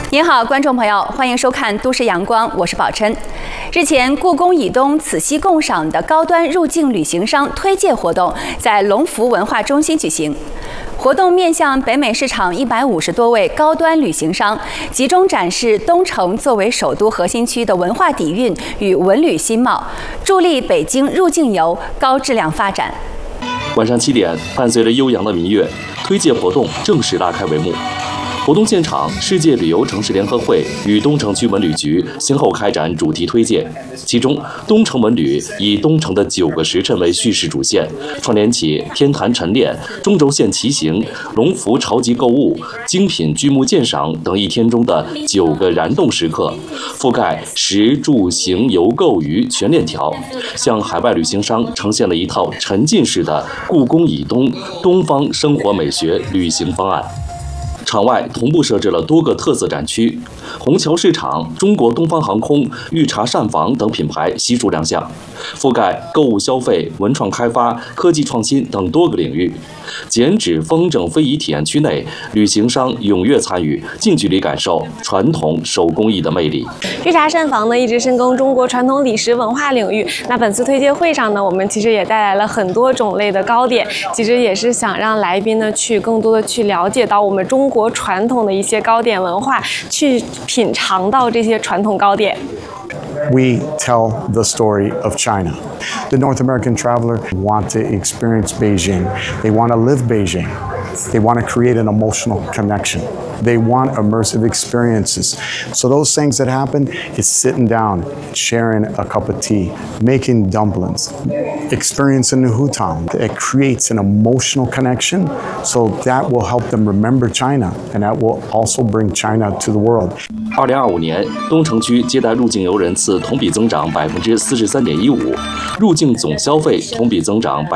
您好，观众朋友，欢迎收看《都市阳光》，我是宝琛。日前，故宫以东慈溪共赏的高端入境旅行商推介活动在龙福文化中心举行。活动面向北美市场150多位高端旅行商，集中展示东城作为首都核心区的文化底蕴与文旅新貌，助力北京入境游高质量发展。 晚上7点，伴随着悠扬的民乐，推介活动正式拉开帷幕。活动现场，世界旅游城市联合会与东城区文旅局先后开展主题推介，其中东城文旅以东城的9个时辰为叙事主线，串联起天坛晨练、中轴线骑行、龙福潮集购物、精品剧目鉴赏等一天中的9个燃动时刻，覆盖食住行游购娱全链条，向海外旅行商呈现了一套沉浸式的故宫以东东方生活美学旅行方案。场外同步设置了多个特色展区，虹桥市场、中国东方航空、御茶膳房等品牌悉数亮相，覆盖购物消费、文创开发、科技创新等多个领域。剪纸风筝非遗体验区内，旅行商踊跃参与，近距离感受传统手工艺的魅力。 御茶膳房呢，一直深耕中国传统礼食文化领域。那本次推介会上呢，我们其实也带来了很多种类的糕点，其实也是想让来宾呢更多的去了解到我们中国传统的一些糕点文化，去品尝到这些传统糕点。 We tell the story of China. The North American traveler want to experience Beijing. They want to live Beijing. They want to create an emotional connection. They want immersive experiences. So those things that happen is sitting down, sharing a cup of tea, making dumplings, experiencing the hutang. It creates an emotional connection, so that will help them remember China, and that will also bring China to the world. 2025年，东城区接待入境游人次同比增长43.15%，入境总消费同比增长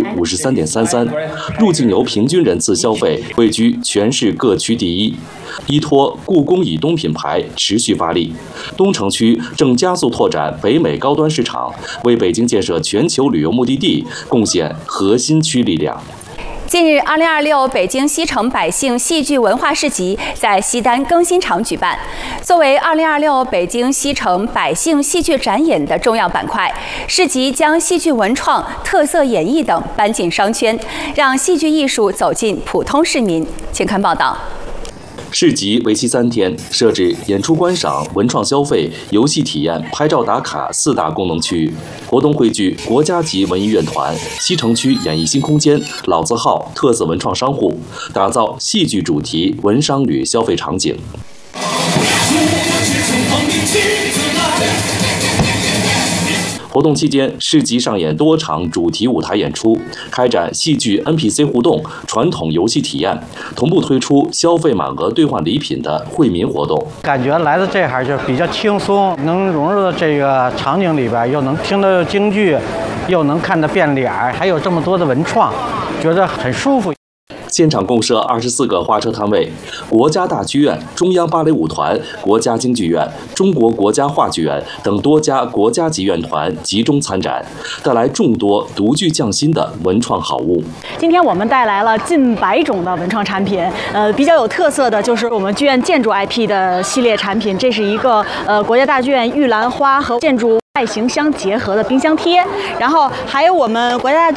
53.33%，入境游平均人次消费位居全市各区第一。依托故宫以东品牌持续发力，东城区正加速拓展北美高端市场，为北京建设全球旅游目的地贡献核心区力量。 近日，2026北京西城百姓戏剧文化市集在西单更新场举办。作为2026北京西城百姓戏剧展演的重要板块，市集将戏剧文创、特色演绎等搬进商圈，让戏剧艺术走进普通市民。请看报道。 市集为期3天，设置演出观赏、文创消费、游戏体验、拍照打卡4大功能区域。活动汇聚国家级文艺院团、西城区演艺新空间、老字号特色文创商户，打造戏剧主题文商旅消费场景。活动期间，市集上演多场主题舞台演出，开展戏剧 NPC 互动、传统游戏体验，同步推出消费满额兑换礼品的惠民活动。 感觉来到这儿就比较轻松，能融入到这个场景里边，又能听到京剧，又能看到变脸，还有这么多的文创，觉得很舒服。 现场共设24个花车摊位，国家大剧院、中央芭蕾舞团、国家京剧院、中国国家话剧院等多家国家级院团集中参展，带来众多独具匠心的文创好物。 今天我们带来了近100种的文创产品，比较有特色的就是我们剧院建筑 IP 的系列产品，这是一个国家大剧院玉兰花和建筑外形相结合的冰箱贴，然后还有我们国家大